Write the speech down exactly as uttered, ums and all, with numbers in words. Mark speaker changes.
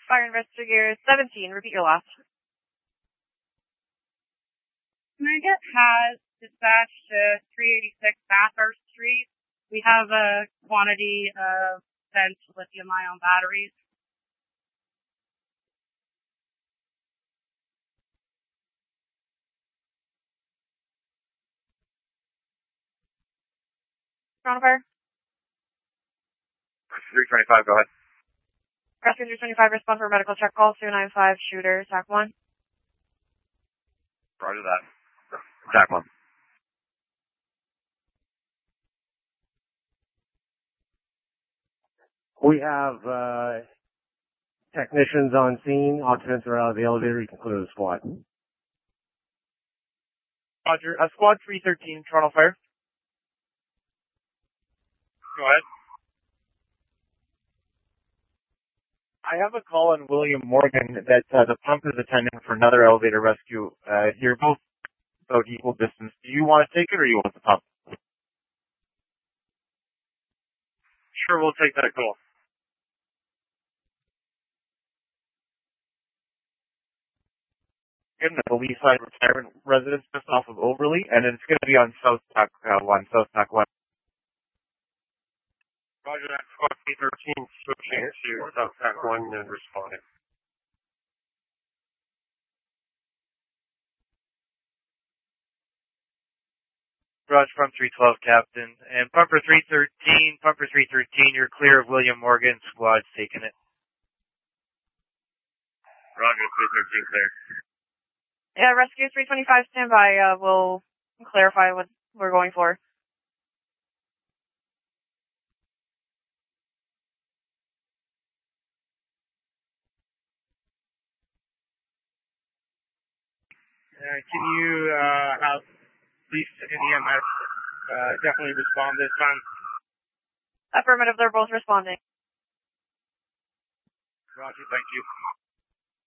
Speaker 1: Fire Investigator seventeen, repeat your last.
Speaker 2: Can I get has dispatched to three eighty-six Bathurst Street? We have a quantity of spent lithium-ion batteries.
Speaker 1: Toronto Fire.
Speaker 3: three twenty-five, go ahead.
Speaker 1: Rescue three twenty-five, respond for a medical check call, two nine five, shooter, attack one.
Speaker 3: Roger that. Attack one.
Speaker 4: We have uh, technicians on scene. Occupants are out of the elevator. You can clear the squad.
Speaker 5: Roger. Uh, squad three thirteen, Toronto Fire.
Speaker 3: Go ahead.
Speaker 5: I have a call on William Morgan that uh, the pump is attending for another elevator rescue. Uh, you're both about equal distance. Do you want to take it or you want the pump?
Speaker 3: Sure, we'll take that call.
Speaker 5: In the Lee Side Retirement Residence just off of Overley, and it's going to be on South Tack uh, one, South Tack one.
Speaker 3: Roger that. Squad three thirteen, switching to South Tack one and responding.
Speaker 6: Roger, Pump three twelve, Captain. And Pumper three thirteen, Pumper three thirteen, you're clear of William Morgan. Squad's taking it.
Speaker 3: Roger, three thirteen, clear.
Speaker 1: Yeah, Rescue three twenty-five, stand by. Uh, we'll clarify what we're going for.
Speaker 2: Uh, can you uh, have police and E M S uh, definitely respond this time?
Speaker 1: Affirmative, they're both responding.
Speaker 3: Roger, thank you.